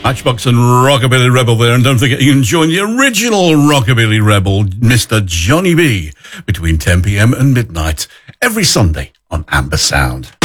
Matchbox and Rockabilly Rebel there, and don't forget you can join the original Rockabilly Rebel, Mr. Johnny B, between 10 p.m. and midnight every Sunday on Amber Sound.